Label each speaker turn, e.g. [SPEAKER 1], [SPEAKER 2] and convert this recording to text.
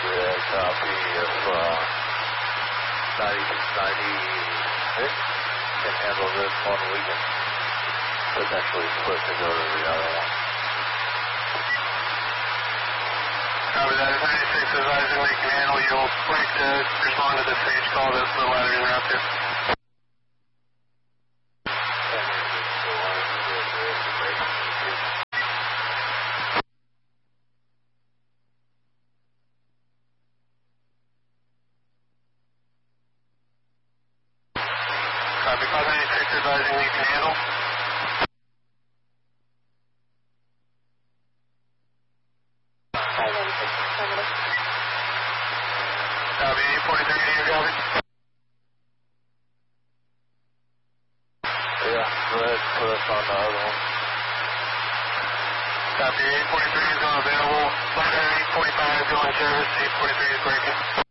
[SPEAKER 1] copy of 96 can handle this one. We can potentially split to go to the other one.
[SPEAKER 2] Copy that. If 96 advising we can handle, you'll break to respond to the stage call that's the ladder in route 2. Copy 596 advising we can handle. Copy 843 to your copy.
[SPEAKER 1] Yeah, go ahead and put us on the other one.
[SPEAKER 2] Copy 843 is unavailable. 845 going service. 843 is breaking.